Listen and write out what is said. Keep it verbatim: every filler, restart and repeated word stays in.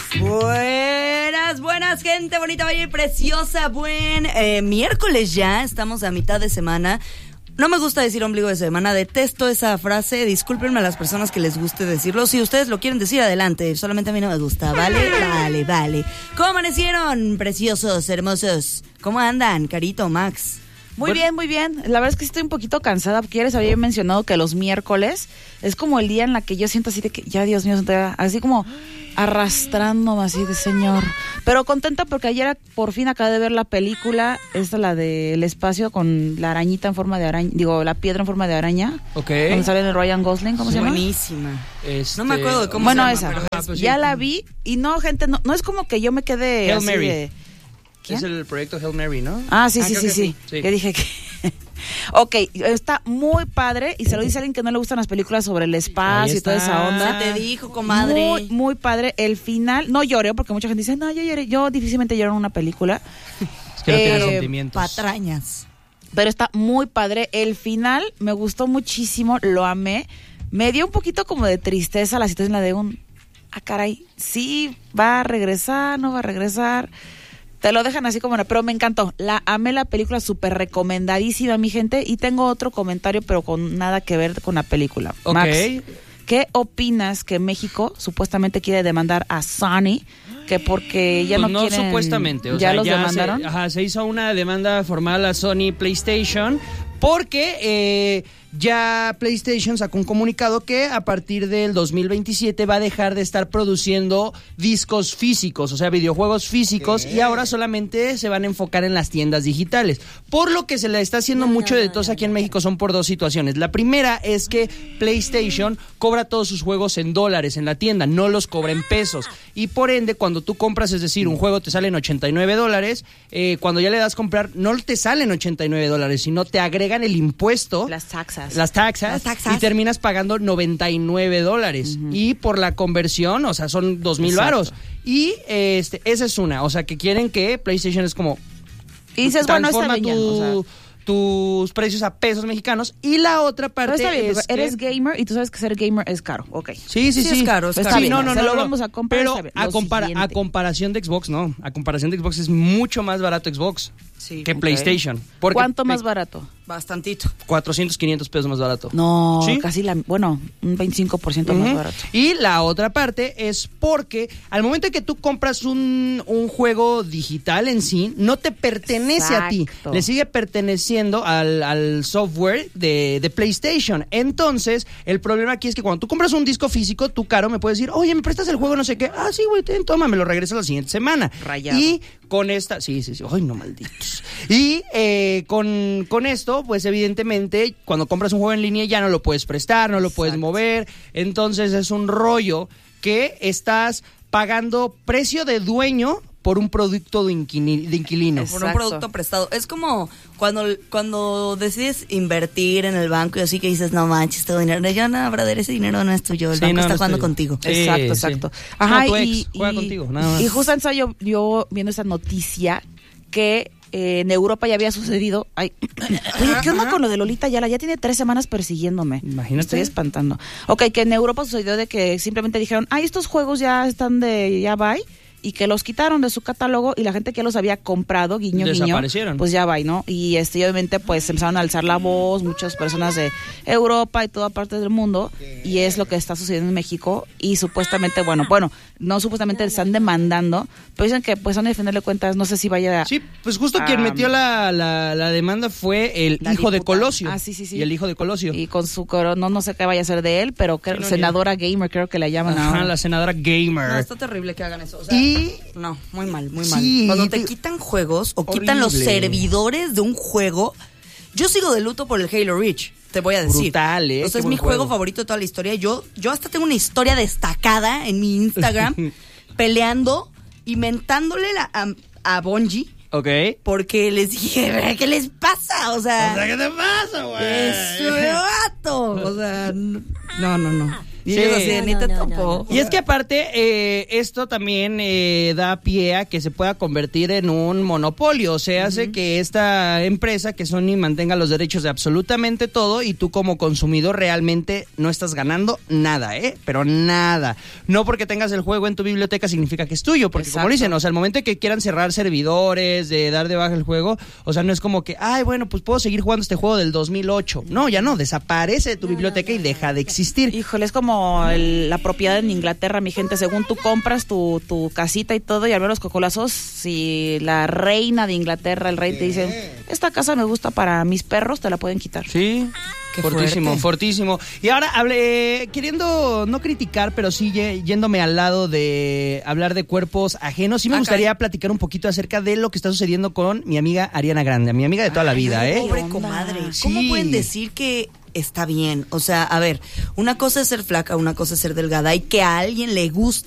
Buenas, buenas, gente bonita, bella y preciosa. Buen eh, miércoles ya, estamos a mitad de semana. No me gusta decir ombligo de semana, detesto esa frase. Discúlpenme a las personas que les guste decirlo. Si ustedes lo quieren decir, adelante. Solamente a mí no me gusta, ¿vale? Vale, vale. ¿Cómo amanecieron, preciosos, hermosos? ¿Cómo andan, Carito, Max? Muy bien, muy bien. La verdad es que estoy un poquito cansada, porque ya les había mencionado que los miércoles es como el día en la que yo siento así de que, ya Dios mío, así como arrastrándome así de señor. Pero contenta porque ayer por fin acabé de ver la película, esta la del espacio con la arañita en forma de araña, digo, la piedra en forma de araña. Ok. Donde sale el Ryan Gosling, ¿cómo se llama? Buenísima. Este... No me acuerdo de cómo bueno, se llama. esa. Pero Ah, pues ya sí. la vi y no, gente, no, no es como que yo me quede Hail así Mary. de... ¿Quién? Es el proyecto Hail Mary, ¿no? Ah, sí, Ah, sí, creo sí, que sí, sí. Que dije que... Ok, está muy padre y se lo dice a alguien que no le gustan las películas sobre el espacio y toda esa onda. Se te dijo, comadre. Muy, muy padre. El final, no lloré porque mucha gente dice, no, yo lloré. Yo difícilmente lloro en una película. Es que no tiene Eh, sentimientos. Patrañas. Pero está muy padre. El final me gustó muchísimo, lo amé. Me dio un poquito como de tristeza la situación, la de un, ah, caray, sí, va a regresar, no va a regresar. Te lo dejan así como, pero me encantó. La amé la película, súper recomendadísima, mi gente. Y tengo otro comentario, pero con nada que ver con la película. Ok. Max, ¿qué opinas que México supuestamente quiere demandar a Sony? Que porque ya Pues no, no quieren... supuestamente, o ¿Ya sea, los ya demandaron? Se, ajá, se hizo una demanda formal a Sony PlayStation porque eh, ya PlayStation sacó un comunicado que a partir del dos mil veintisiete va a dejar de estar produciendo discos físicos, o sea, videojuegos físicos, ¿qué? Y ahora solamente se van a enfocar en las tiendas digitales. Por lo que se le está haciendo No, mucho no, de no, tos no, aquí en no. México son por dos situaciones. La primera es que PlayStation cobra todos sus juegos en dólares en la tienda, no los cobra en pesos. Y por ende, cuando tú compras, es decir, un juego te sale en ochenta y nueve dólares, eh, cuando ya le das comprar, no te salen ochenta y nueve dólares, sino te agregan el impuesto, Las taxas. las taxas, Las taxas. y terminas pagando noventa y nueve dólares. Uh-huh. Y por la conversión, o sea, son dos mil varos. Y este, esa es una, o sea, que quieren que PlayStation es como... Y dices, bueno, está bien, tu, ya, o sea, tus precios a pesos mexicanos. Y la otra parte pero está bien, es eres que... gamer y tú sabes que ser gamer es caro, ok. Sí, sí, sí. Sí, es caro, es Pues caro. está Sí, bien, no, no, se no, lo no. vamos a comprar. Pero está bien. a, Lo compara- a siguiente. comparación de Xbox, no. A comparación de Xbox es mucho más barato Xbox Sí. que Ok. PlayStation. Porque ¿Cuánto más pe- barato? Bastantito. cuatrocientos, quinientos pesos más barato. No, ¿Sí? casi la, bueno, un veinticinco por ciento Uh-huh. más barato. Y la otra parte es porque al momento en que tú compras un, un juego digital en sí, no te pertenece a ti. Exacto. Le sigue perteneciendo al, al software de, de PlayStation. Entonces, el problema aquí es que cuando tú compras un disco físico, tú, Caro, me puedes decir, oye, ¿me prestas el juego? No sé qué. Ah, sí, güey, ten, toma, me lo regresas la siguiente semana. Rayado. Y con esta... Sí, sí, sí. Ay, no, malditos. Y eh, con, con esto, pues evidentemente, cuando compras un juego en línea ya no lo puedes prestar, no lo puedes Exacto. mover. Entonces es un rollo que estás pagando precio de dueño por un producto de, inquini- de inquilino. Por un Exacto. producto prestado. Es como cuando, cuando decides invertir en el banco y así que dices, no manches, todo dinero. Yo no, brother, ese dinero no es tuyo. El Sí, banco no, está no es jugando tuyo. contigo. Sí, Exacto, sí. exacto. Es Ajá, como tu ex, y, juega y- contigo, nada más. y justo estaba yo, yo viendo esa noticia que eh, en Europa ya había sucedido. Ay, oye, ¿qué onda con lo de Lolita Ayala? Ya tiene tres semanas persiguiéndome. Imagínate. Me estoy espantando. Ok, que en Europa sucedió de que simplemente dijeron, ay, estos juegos ya están de, ya bye. Y que los quitaron de su catálogo y la gente que los había comprado, guiño, guiño, Desaparecieron. pues ya va, ¿no? Y este, obviamente pues empezaron a alzar la voz muchas personas de Europa y toda parte del mundo, y es lo que está sucediendo en México. Y supuestamente, bueno, bueno, no supuestamente están demandando, pero dicen que pues van a defenderle cuentas, no sé si vaya a... Sí, pues justo quien Ah, metió la, la, la demanda fue el La hijo de diputada. Colosio. Ah, sí, sí, sí. Y el hijo de Colosio. Y con su coro, no, no sé qué vaya a ser de él, pero creo, Sí, no, senadora gamer creo que la llaman Ajá, ahora. la senadora gamer. No, está terrible que hagan eso. O sea, Y... no, muy mal, muy mal. Sí, Cuando te te- quitan juegos o quitan los Horrible. servidores de un juego, yo sigo de luto por el Halo Reach, te voy a decir. Brutal, ¿eh? O sea, Qué es buen mi juego, juego. favorito de toda la historia. Yo, yo hasta tengo una historia destacada en mi Instagram peleando y mentándole la, a, a Bungie Ok. porque les dije, ¿qué les pasa? O sea, ¿qué te pasa, güey? es un vato. O sea, no, no, no. Y Sí. ellos así de, No, ni no, te no, topo. no, no. Y es que aparte, eh, esto también eh, da pie a que se pueda convertir en un monopolio. O sea, hace que esta empresa, que Sony, mantenga los derechos de absolutamente todo y tú como consumidor realmente no estás ganando nada, ¿eh? Pero nada. No porque tengas el juego en tu biblioteca significa que es tuyo, porque como Exacto. dicen, o sea, al momento que quieran cerrar servidores, de dar de baja el juego, o sea, no es como que, ay, bueno, pues puedo seguir jugando este juego del dos mil ocho. No, ya no, desaparece de tu biblioteca y deja de existir. Híjole, es como el- la propiedad en Inglaterra, mi gente. Según tú compras tu, tu casita y todo, y al ver los cocolazos, si la reina de Inglaterra, el rey, te dice, esta casa me gusta para mis perros, te la pueden quitar. Sí, Qué fortísimo, fuerte. fortísimo. Y ahora hablé, queriendo no criticar, pero sí ye- yéndome al lado de hablar de cuerpos ajenos, sí me Ah, gustaría platicar un poquito acerca de lo que está sucediendo con mi amiga Ariana Grande, mi amiga de toda la vida, Ay, ¿eh? Pobre onda? comadre. ¿Cómo Sí. pueden decir que está bien? O sea, a ver, una cosa es ser flaca, una cosa es ser delgada y que a alguien le guste